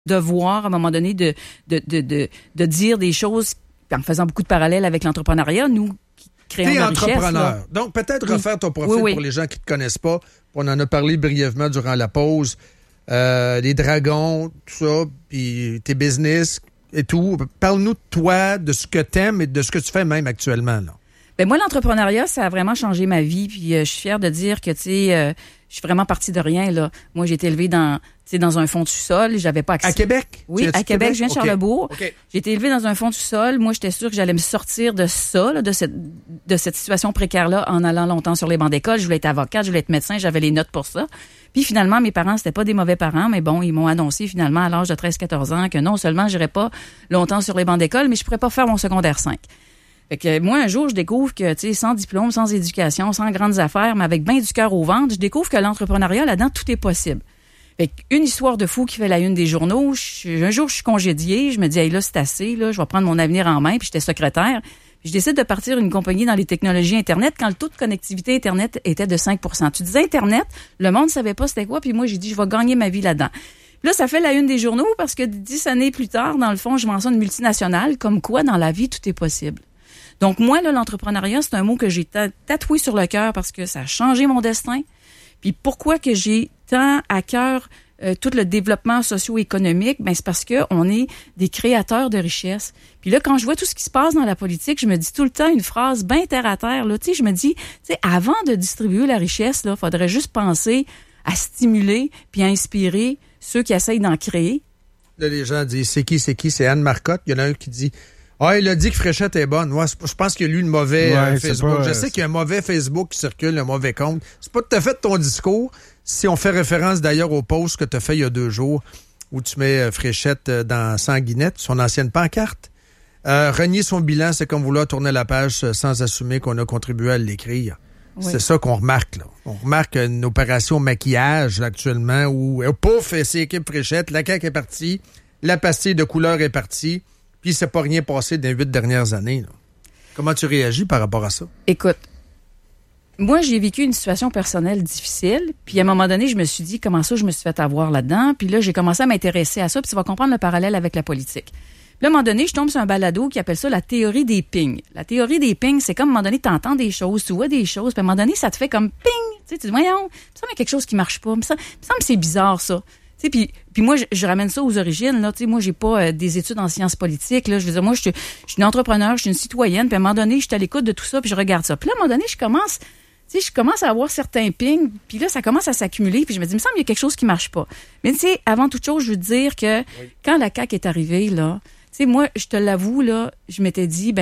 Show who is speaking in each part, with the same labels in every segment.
Speaker 1: devoir, à un moment donné, de dire des choses, en faisant beaucoup de parallèles avec l'entrepreneuriat, nous qui créons la richesse. T'es entrepreneur.
Speaker 2: Donc, peut-être refaire ton profil pour les gens qui ne te connaissent pas. On en a parlé brièvement durant la pause. Les dragons, tout ça, puis tes business et tout. Parle-nous de toi, de ce que t'aimes et de ce que tu fais même actuellement, là.
Speaker 1: Ben moi, l'entrepreneuriat, ça a vraiment changé ma vie. Puis je suis fière de dire que, tu sais, je suis vraiment partie de rien, là. Moi, j'ai été élevée dans un fond de sous-sol. J'avais pas accès.
Speaker 2: À Québec?
Speaker 1: Oui, à Québec. Je viens de Charlebourg.
Speaker 2: Okay.
Speaker 1: J'ai été élevée dans un fond de sous-sol. Moi, j'étais sûre que j'allais me sortir de ça, là, de cette situation précaire-là, en allant longtemps sur les bancs d'école. Je voulais être avocate, je voulais être médecin, j'avais les notes pour ça. Puis finalement, mes parents, c'était pas des mauvais parents, mais bon, ils m'ont annoncé finalement à l'âge de 13-14 ans que non seulement j'irais pas longtemps sur les bancs d'école, mais je pourrais pas faire mon secondaire 5. Fait que moi, un jour, je découvre que, tu sais, sans diplôme, sans éducation, sans grandes affaires, mais avec bien du cœur au ventre, je découvre que l'entrepreneuriat, là-dedans, tout est possible. Fait qu'une histoire de fou qui fait la une des journaux. Un jour, je suis congédiée, je me dis, hey, là, c'est assez, là, je vais prendre mon avenir en main, puis j'étais secrétaire. Puis je décide de partir une compagnie dans les technologies Internet quand le taux de connectivité Internet était de 5%. Tu disais Internet, le monde savait pas c'était quoi, puis moi, j'ai dit, je vais gagner ma vie là-dedans. Là, ça fait la une des journaux parce que 10 années plus tard, dans le fond, je mentionne une multinationale, comme quoi, dans la vie, tout est possible. Donc, moi, là, l'entrepreneuriat, c'est un mot que j'ai tatoué sur le cœur parce que ça a changé mon destin. Puis pourquoi que j'ai tant à cœur tout le développement socio-économique? Ben, c'est parce que on est des créateurs de richesse. Puis là, quand je vois tout ce qui se passe dans la politique, je me dis tout le temps une phrase bien terre à terre, là. Tu sais, je me dis, tu sais, avant de distribuer la richesse, là, faudrait juste penser à stimuler puis à inspirer ceux qui essayent d'en créer.
Speaker 2: Là, les gens disent, c'est qui? C'est Anne Marcotte. Il y en a un qui dit, il a dit que Fréchette est bonne. Moi, je pense qu'il y a lu le mauvais Facebook. Je sais qu'il y a un mauvais Facebook qui circule, un mauvais compte. C'est pas tout à fait ton discours. Si on fait référence d'ailleurs au post que tu as fait il y a 2 jours, où tu mets Fréchette dans Sanguinette, son ancienne pancarte. Renier son bilan, c'est comme vouloir tourner la page sans assumer qu'on a contribué à l'écrire. Oui. C'est ça qu'on remarque, là. On remarque une opération maquillage, là, actuellement, où, pouf, c'est équipe Fréchette, la CAQ est partie, la pastille de couleur est partie, puis il ne s'est pas rien passé dans les 8 dernières années, là. Comment tu réagis par rapport à ça?
Speaker 1: Écoute, moi, j'ai vécu une situation personnelle difficile, puis à un moment donné, je me suis dit, comment ça, je me suis fait avoir là-dedans, puis là, j'ai commencé à m'intéresser à ça, puis tu vas comprendre le parallèle avec la politique. Puis là, à un moment donné, je tombe sur un balado qui appelle ça la théorie des pings. La théorie des pings, c'est comme à un moment donné, tu entends des choses, tu vois des choses, puis à un moment donné, ça te fait comme ping. Tu sais, tu dis, voyons, il me semble qu'il y a quelque chose qui marche pas. Il me semble que c'est bizarre, ça. Tu sais, puis moi, je ramène ça aux origines, là. Tu sais, moi, j'ai pas des études en sciences politiques, là. Je veux dire, moi, je suis une entrepreneur, je suis une citoyenne, puis à un moment donné, je suis à l'écoute de tout ça, puis je regarde ça. Puis là, à un moment donné, je commence à avoir certains pings, puis là, ça commence à s'accumuler, puis je me dis, il me semble qu'il y a quelque chose qui marche pas. Mais tu sais, avant toute chose, je veux te dire que quand la CAQ est arrivée, là, tu sais, moi, je te l'avoue, là, je m'étais dit,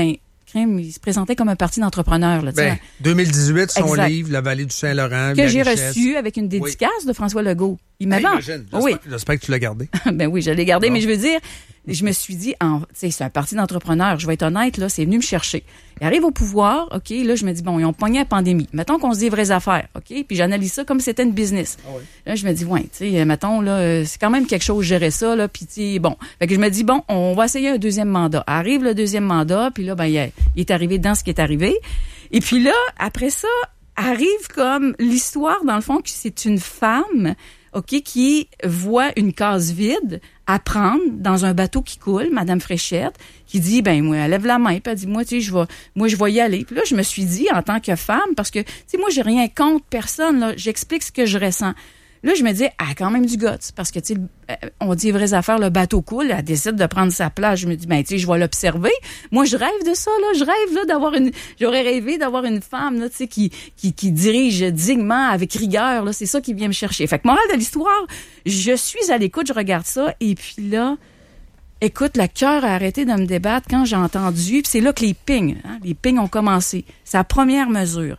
Speaker 1: il se présentait comme un parti d'entrepreneurs. Là,
Speaker 2: 2018, son livre, La vallée du Saint-Laurent.
Speaker 1: Que j'ai reçu avec une dédicace de François Legault. Il m'avait...
Speaker 2: J'espère que tu l'as gardé.
Speaker 1: Ben oui, je l'ai gardé, mais je veux dire, je me suis dit, c'est un parti d'entrepreneurs, je vais être honnête, là, c'est venu me chercher. Il arrive au pouvoir, OK, là, je me dis, ils ont pogné la pandémie. Mettons qu'on se dit les vraies affaires, OK? Puis j'analyse ça comme si c'était une business. Ah oui. Là, je me dis, mettons, là, c'est quand même quelque chose, gérer ça, là, puis Fait que je me dis, on va essayer un deuxième mandat. Arrive le deuxième mandat, puis là, il est arrivé dans ce qui est arrivé. Et puis là, après ça, arrive comme l'histoire, dans le fond, que c'est une femme, OK, qui voit une case vide à prendre dans un bateau qui coule, Madame Fréchette, qui dit, moi, elle lève la main, puis elle dit, moi, je vais y aller. Puis là, je me suis dit, en tant que femme, parce que, moi, j'ai rien contre personne, là, j'explique ce que je ressens. Là, je me dis, elle a quand même du guts, parce que, on dit les vraies affaires, le bateau coule, elle décide de prendre sa place. Je me dis, je vais l'observer. Moi, je rêve de ça, là. Je rêve, là, j'aurais rêvé d'avoir une femme, là, qui dirige dignement, avec rigueur, là. C'est ça qui vient me chercher. Fait que, morale de l'histoire, je suis à l'écoute, je regarde ça, et puis là, écoute, le cœur a arrêté de me débattre quand j'ai entendu, puis c'est là que les pings ont commencé. Sa première mesure.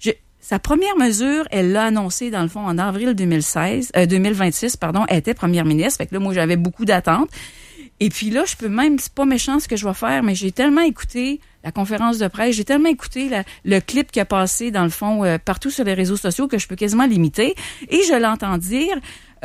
Speaker 1: Sa première mesure, elle l'a annoncée, dans le fond, en avril 2026, elle était première ministre. Fait que là, moi, j'avais beaucoup d'attentes. Et puis là, c'est pas méchant ce que je vais faire, mais j'ai tellement écouté la conférence de presse, j'ai tellement écouté le clip qui a passé, dans le fond, partout sur les réseaux sociaux que je peux quasiment l'imiter. Et je l'entends dire,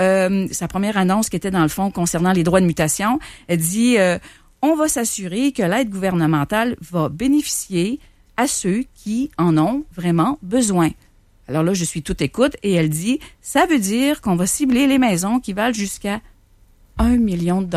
Speaker 1: sa première annonce qui était, dans le fond, concernant les droits de mutation, elle dit, on va s'assurer que l'aide gouvernementale va bénéficier à ceux qui en ont vraiment besoin. Alors là, je suis toute écoute et elle dit, ça veut dire qu'on va cibler les maisons qui valent jusqu'à 1 million de